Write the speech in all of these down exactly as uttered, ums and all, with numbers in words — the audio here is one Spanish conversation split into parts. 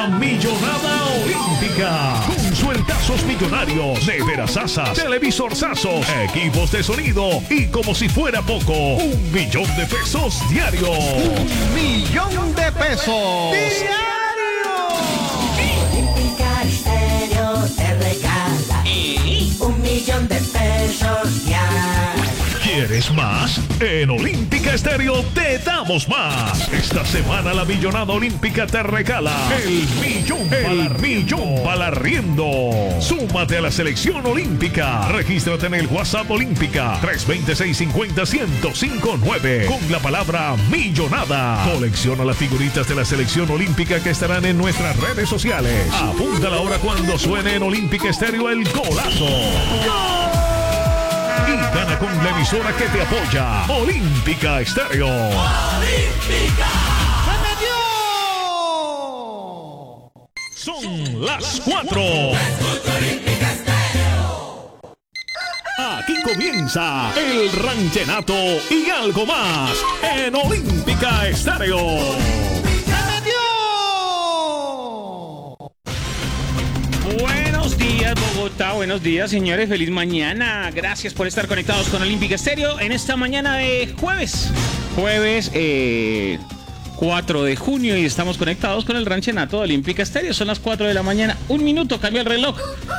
Millonada Olímpica, con sueltazos millonarios, neveras asas, televisorzazos, equipos de sonido y como si fuera poco, un millón de pesos diarios. Un millón de pesos diario. Olímpica Estéreo te regala ¿Eh? un millón de pesos diarios. ¿Quieres más? En Olímpica Estéreo te damos más. Esta semana la Millonada Olímpica te regala el millón, el millón balarriendo. Súmate a la selección olímpica. Regístrate en el WhatsApp Olímpica tres dos seis cinco cero, uno cero cinco nueve con la palabra Millonada. Colecciona las figuritas de la selección olímpica que estarán en nuestras redes sociales. Apunta la hora cuando suene en Olímpica Estéreo el golazo. ¡Gol! Y gana con la emisora que te apoya, Olímpica Estéreo. ¡Olímpica! ¡Se metió! Son las cuatro. Olímpica Estéreo. Aquí comienza el ranchenato y algo más en Olímpica Estéreo. Buenos días, Bogotá. Buenos días, señores. Feliz mañana. Gracias por estar conectados con Olímpica Estéreo en esta mañana de jueves. Jueves eh, cuatro de junio y estamos conectados con el ranchenato de Olímpica Estéreo. Son las cuatro de la mañana. Un minuto, cambia el reloj.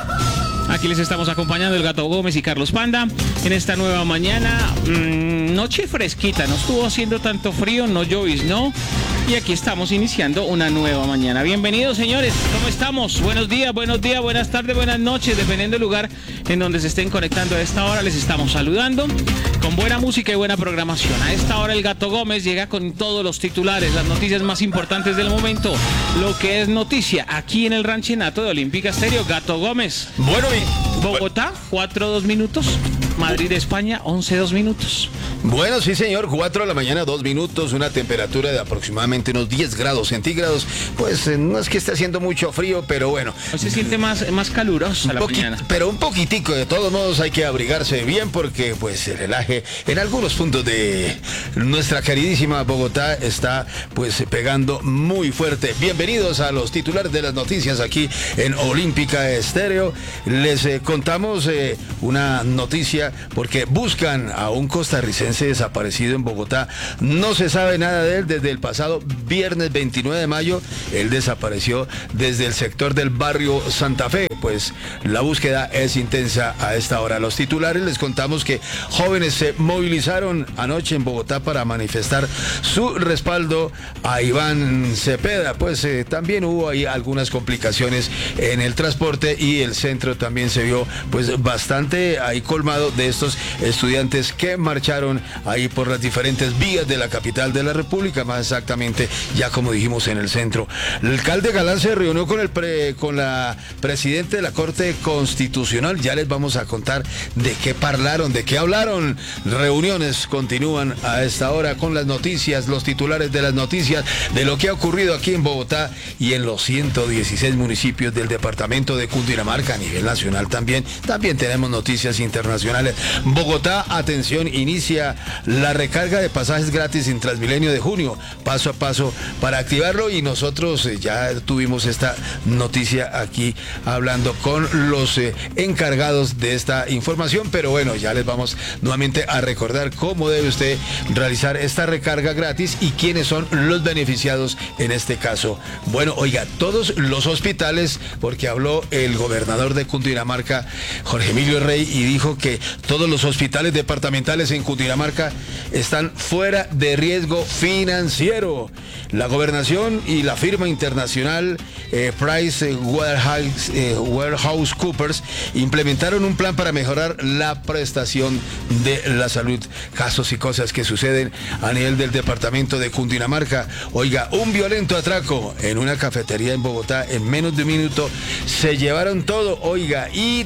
Aquí les estamos acompañando el Gato Gómez y Carlos Panda en esta nueva mañana. Mmm, noche fresquita, no estuvo haciendo tanto frío, no lloviznó. Y aquí estamos iniciando una nueva mañana. Bienvenidos, señores. ¿Cómo estamos? Buenos días, buenos días, buenas tardes, buenas noches. Dependiendo del lugar en donde se estén conectando a esta hora, les estamos saludando con buena música y buena programación. A esta hora el Gato Gómez llega con todos los titulares, las noticias más importantes del momento. Lo que es noticia aquí en el ranchenato de Olímpica Estéreo. Gato Gómez. Bueno, Bogotá, cuatro dos minutos. Madrid, España, once dos minutos. Bueno, sí, señor, cuatro de la mañana, dos minutos, una temperatura de aproximadamente unos diez grados centígrados. Pues eh, no es que esté haciendo mucho frío, pero bueno. Hoy se siente más, más calurosa la mañana. Pero un poquitico, de todos modos hay que abrigarse bien porque pues el relaje en algunos puntos de nuestra queridísima Bogotá está pues pegando muy fuerte. Bienvenidos a los titulares de las noticias aquí en Olímpica Estéreo. Les eh, contamos eh, una noticia porque buscan a un costarricense desaparecido en Bogotá. No se sabe nada de él desde el pasado viernes veintinueve de mayo. Él desapareció desde el sector del barrio Santa Fe. Pues la búsqueda es intensa a esta hora. Los titulares les contamos que jóvenes se movilizaron anoche en Bogotá para manifestar su respaldo a Iván Cepeda. Pues eh, también hubo ahí algunas complicaciones en el transporte y el centro también se vio pues bastante ahí colmado de estos estudiantes que marcharon ahí por las diferentes vías de la capital de la República, más exactamente ya como dijimos en el centro. El alcalde Galán se reunió con el pre, con la presidenta de la Corte Constitucional. Ya les vamos a contar de qué parlaron, de qué hablaron. Reuniones continúan a esta hora con las noticias, los titulares de las noticias de lo que ha ocurrido aquí en Bogotá y en los ciento dieciséis municipios del departamento de Cundinamarca a nivel nacional también. También tenemos noticias internacionales. Bogotá, atención, inicia la recarga de pasajes gratis en Transmilenio de junio, paso a paso para activarlo y nosotros eh, ya tuvimos esta noticia aquí hablando con los eh, encargados de esta información, pero bueno, ya les vamos nuevamente a recordar cómo debe usted realizar esta recarga gratis y quiénes son los beneficiados en este caso. Bueno, oiga, todos los hospitales, porque habló el gobernador de Cundinamarca, Jorge Emilio Rey, y dijo que todos los hospitales departamentales en Cundinamarca están fuera de riesgo financiero. La gobernación y la firma internacional eh, Price eh, Waterhouse, eh, Waterhouse Coopers implementaron un plan para mejorar la prestación de la salud. Casos y cosas que suceden a nivel del departamento de Cundinamarca. Oiga, un violento atraco en una cafetería en Bogotá en menos de un minuto. Se llevaron todo, oiga, y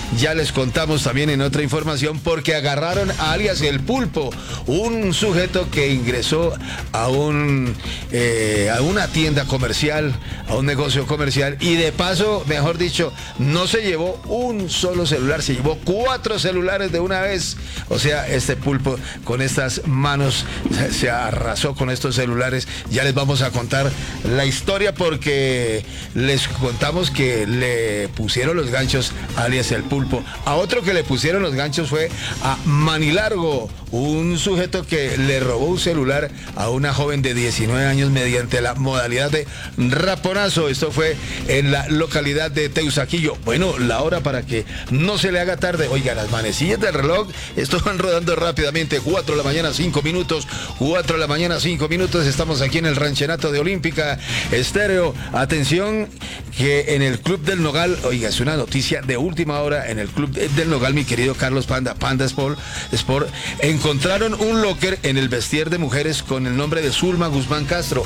ya les contamos también en otra información, porque agarraron a alias El Pulpo, un sujeto que ingresó a, un, eh, a una tienda comercial, a un negocio comercial, y de paso, mejor dicho, no se llevó un solo celular, se llevó cuatro celulares de una vez. O sea, este Pulpo con estas manos se, se arrasó con estos celulares. Ya les vamos a contar la historia, porque les contamos que le pusieron los ganchos alias El Pulpo. A otro que le pusieron los ganchos fue a Manilargo, un sujeto que le robó un celular a una joven de diecinueve años mediante la modalidad de raponazo. Esto fue en la localidad de Teusaquillo. Bueno, la hora para que no se le haga tarde. Oiga, las manecillas del reloj, estos van rodando rápidamente. cuatro de la mañana, cinco minutos. cuatro de la mañana, cinco minutos. Estamos aquí en el ranchenato de Olímpica Estéreo. Atención, que en el Club del Nogal, oiga, es una noticia de última hora, en el Club del Nogal, mi querido Carlos Panda, Panda Sport, Sport, encontraron un locker en el vestier de mujeres con el nombre de Zulma Guzmán Castro.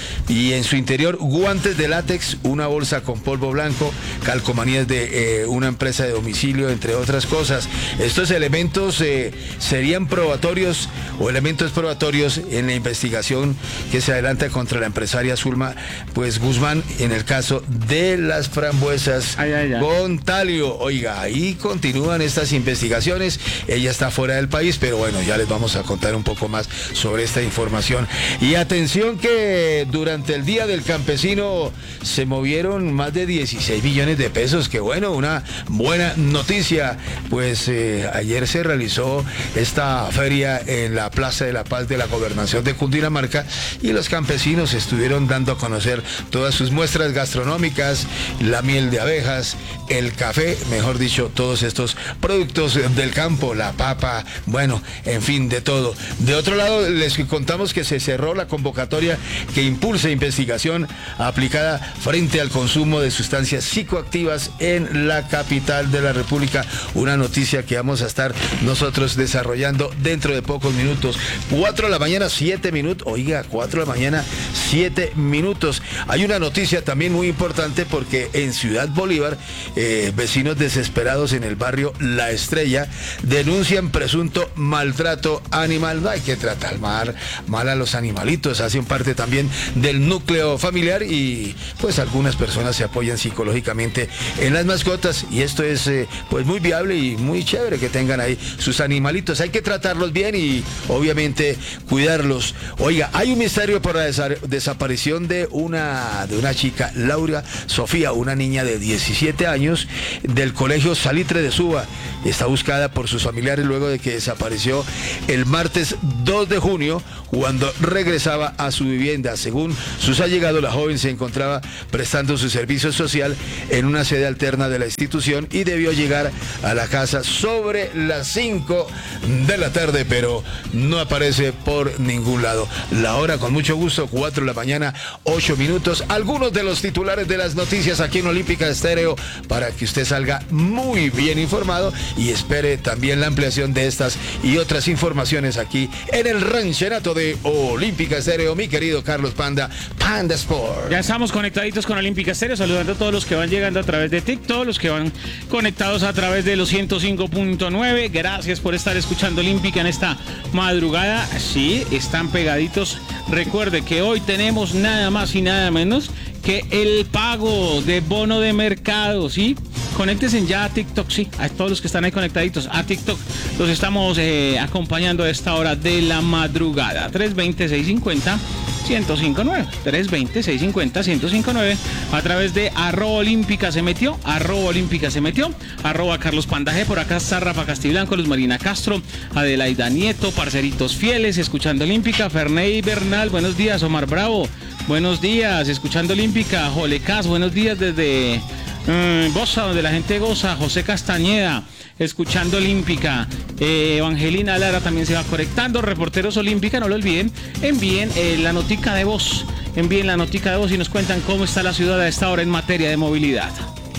Y en su interior, guantes de látex, una bolsa con polvo blanco, calcomanías de eh, una empresa de domicilio, entre otras cosas. Estos elementos eh, serían probatorios o elementos probatorios en la investigación que se adelanta contra la empresaria Zulma pues Guzmán en el caso de las frambuesas ay, ay, ay. con talio. Oiga, ahí continúan estas investigaciones. Ella está fuera del país, pero bueno, ya les vamos a contar un poco más sobre esta información. Y atención que durante Durante el Día del Campesino se movieron más de dieciséis millones de pesos. Que bueno, una buena noticia. Pues eh, ayer se realizó esta feria en la Plaza de la Paz de la Gobernación de Cundinamarca y los campesinos estuvieron dando a conocer todas sus muestras gastronómicas, la miel de abejas, el café, mejor dicho, todos estos productos del campo, la papa, bueno, en fin, de todo. De otro lado, les contamos que se cerró la convocatoria que impulsa investigación aplicada frente al consumo de sustancias psicoactivas en la capital de la República. Una noticia que vamos a estar nosotros desarrollando dentro de pocos minutos. cuatro de la mañana, siete minutos. Oiga, cuatro de la mañana, siete minutos. Hay una noticia también muy importante porque en Ciudad Bolívar, eh, vecinos desesperados en el barrio La Estrella denuncian presunto maltrato animal. No hay que tratar mal, mal a los animalitos, hacen parte también del núcleo familiar y pues algunas personas se apoyan psicológicamente en las mascotas y esto es eh, pues muy viable y muy chévere que tengan ahí sus animalitos. Hay que tratarlos bien y obviamente cuidarlos. Oiga, hay un misterio por la desa- desaparición de una, de una chica, Laura Sofía, una niña de diecisiete años del colegio Salitre de Suba. Está buscada por sus familiares luego de que desapareció el martes dos de junio cuando regresaba a su vivienda. Según sus allegados, la joven se encontraba prestando su servicio social en una sede alterna de la institución y debió llegar a la casa sobre las cinco de la tarde, pero no aparece por ningún lado. La hora, con mucho gusto, cuatro de la mañana, ocho minutos. Algunos de los titulares de las noticias aquí en Olímpica Estéreo para que usted salga muy bien informado y espere también la ampliación de estas y otras informaciones aquí en el ranchenato de Olímpica Estéreo, mi querido Carlos Panda, Panda Sport. Ya estamos conectaditos con Olímpica Estéreo, saludando a todos los que van llegando a través de TikTok, los que van conectados a través de los ciento cinco punto nueve. Gracias por estar escuchando Olímpica en esta madrugada. Sí, están pegaditos. Recuerde que hoy tenemos nada más y nada menos que el pago de bono de mercado, ¿sí? Conéctense ya a TikTok, sí, a todos los que están ahí conectaditos a TikTok. Los estamos eh, acompañando a esta hora de la madrugada. tres veinte, seiscientos cincuenta, ciento cincuenta y nueve. tres veinte, seiscientos cincuenta, ciento cincuenta y nueve. A través de arroba olímpica se metió, arroba olímpica se metió, arroba Carlos Pandaje. Por acá está Rafa Castiblanco, Luz Marina Castro, Adelaida Nieto, parceritos fieles, escuchando Olímpica. Ferney Bernal, buenos días. Omar Bravo, buenos días, escuchando Olímpica. Jolecas, buenos días desde Mm, Bosa, donde la gente goza. José Castañeda, escuchando Olímpica. eh, Evangelina Lara también se va conectando. Reporteros Olímpica, no lo olviden, envíen eh, la notica de voz, envíen la notica de voz y nos cuentan cómo está la ciudad a esta hora en materia de movilidad.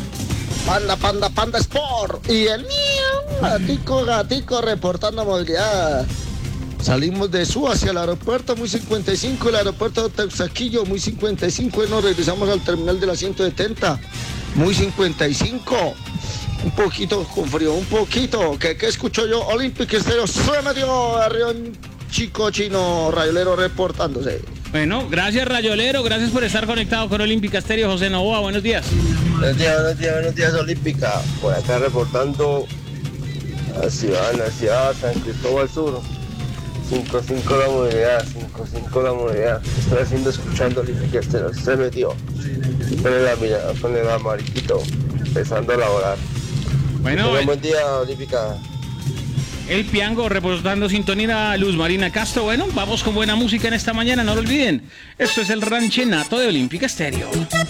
Panda, panda, panda Sport. Y el mío, gatico, gatico, reportando movilidad. Salimos de Suba hacia el aeropuerto, muy cincuenta y cinco, el aeropuerto de Teusaquillo, muy cincuenta y cinco, y nos regresamos al terminal de la ciento setenta, muy cincuenta y cinco. Un poquito con frío, un poquito. ¿Qué, qué escucho yo? Olympic Stereo se metió arriba un chico chino rayolero reportándose. Bueno, gracias Rayolero, gracias por estar conectado con Olímpica Estéreo. José Novoa, buenos días. Buenos días, buenos días, buenos días Olímpica. Por acá reportando a ciudad, la ciudad San Cristóbal Sur. cinco cinco la movilidad, cinco cinco la movilidad. Estoy haciendo escuchando Olímpica Estéreo. Se metió. Con el, con el amarillito, empezando a laborar. Bueno, un buen día Olímpica. El Piango reportando sintonía, Luz Marina Castro. Bueno, vamos con buena música en esta mañana, no lo olviden. Esto es el ranchenato de Olímpica Estéreo.